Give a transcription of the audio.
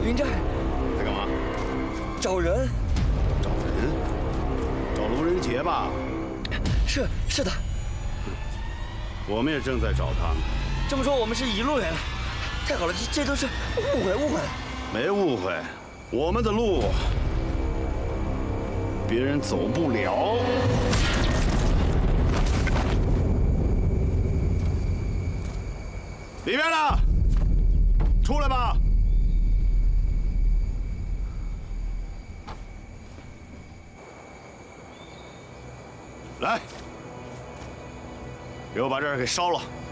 兵寨在干嘛？ 找人。 找人？找卢仁杰吧？ 是的。 我们也正在找他呢。 这么说，我们是一路人。太好了，这都是误会。 没误会，我们的路别人走不了。里边的，出来吧。来，给我把这儿给烧了。